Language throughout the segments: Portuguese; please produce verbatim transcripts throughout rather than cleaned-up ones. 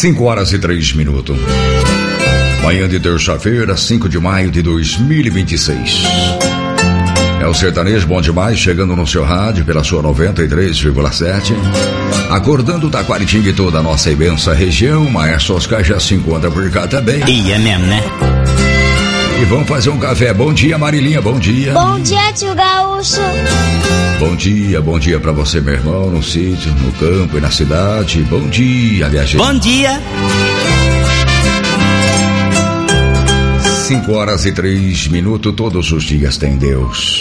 cinco horas e três minutos. Manhã de terça-feira, cinco de maio de dois mil e vinte e seis. É o Sertanejo Bom Demais chegando no seu rádio pela sua noventa e três vírgula sete. Acordando Taquaritinga e toda a nossa imensa região. Maestro Oscar já se encontra por cá também. E é mesmo, né? E vamos fazer um café. Bom dia, Marilinha, bom dia. Bom dia, tio Gaúcho. Bom dia, bom dia pra você, meu irmão, no sítio, no campo e na cidade. Bom dia, minha gente. Bom dia. cinco horas e três minutos, todos os dias tem Deus.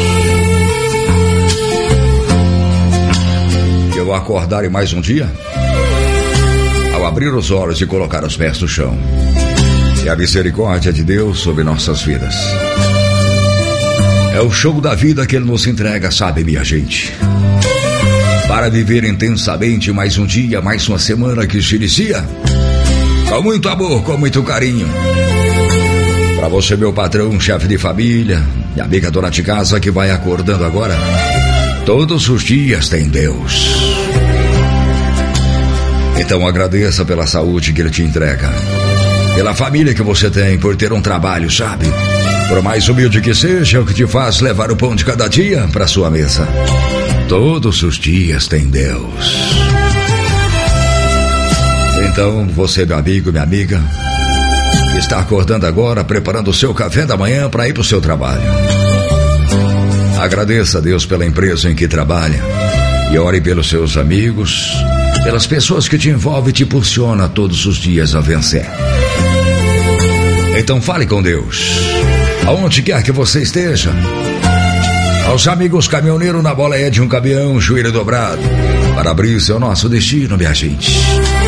Eu acordar em mais um dia, ao abrir os olhos e colocar os pés no chão, é a misericórdia de Deus sobre nossas vidas. É o show da vida que Ele nos entrega, sabe, minha gente? Para viver intensamente mais um dia, mais uma semana que se inicia, com muito amor, com muito carinho. Para você, meu patrão, chefe de família, minha amiga dona de casa que vai acordando agora, todos os dias tem Deus. Então agradeça pela saúde que Ele te entrega, pela família que você tem, por ter um trabalho, sabe? Por mais humilde que seja, é o que te faz levar o pão de cada dia para sua mesa. Todos os dias tem Deus. Então, você, meu amigo, minha amiga, que está acordando agora, preparando o seu café da manhã para ir para o seu trabalho, agradeça a Deus pela empresa em que trabalha e ore pelos seus amigos, pelas pessoas que te envolvem e te impulsionam todos os dias a vencer. Então fale com Deus, aonde quer que você esteja. Aos amigos caminhoneiros na boleia de um caminhão, joelho dobrado, para abrir seu nosso destino, minha gente.